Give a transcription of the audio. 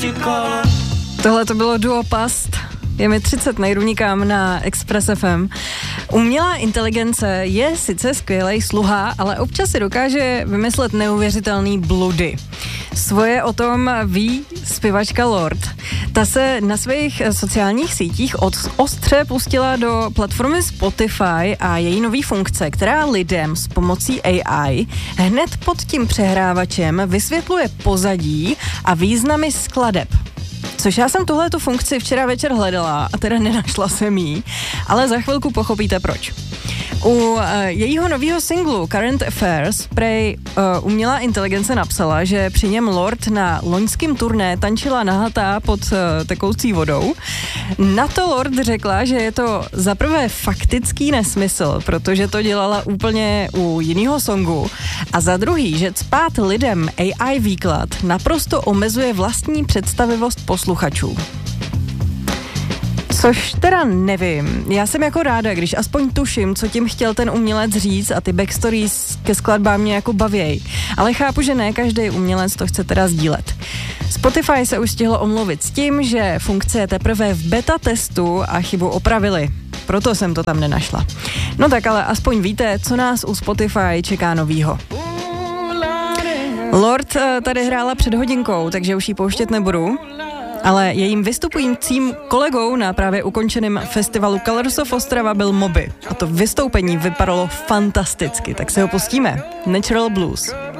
Tohle to bylo Duo Past. Je mi 30, nejdu nikam na Express FM. Umělá inteligence je sice skvělej sluha, ale občas si dokáže vymyslet neuvěřitelný bludy. Svoje o tom ví zpěvačka Lorde. Ta se na svých sociálních sítích ostře pustila do platformy Spotify a její nový funkce, která lidem s pomocí AI hned pod tím přehrávačem vysvětluje pozadí a významy skladeb. Což já jsem tuhletu funkci včera večer hledala a teda nenašla jsem jí, ale za chvilku pochopíte proč. U jejího nového singlu Current Affairs prej umělá inteligence napsala, že při něm Lorde na loňském turné tančila nahatá pod tekoucí vodou. Na to Lorde řekla, že je to zaprvé faktický nesmysl, protože to dělala úplně u jiného songu, a za druhý, že cpát lidem AI výklad naprosto omezuje vlastní představivost posluchačů. Což teda nevím. Já jsem jako ráda, když aspoň tuším, co tím chtěl ten umělec říct, a ty backstories ke skladbám mě jako bavěj. Ale chápu, že ne každý umělec to chce teda sdílet. Spotify se už stihlo omluvit s tím, že funkce je teprve v beta testu a chybu opravili. Proto jsem to tam nenašla. No tak ale aspoň víte, co nás u Spotify čeká novýho. Lorde tady hrála před hodinkou, takže už ji pouštět nebudu. Ale jejím vystupujícím kolegou na právě ukončeném festivalu Colors of Ostrava byl Moby. A to vystoupení vypadalo fantasticky, tak se ho pustíme. Natural Blues.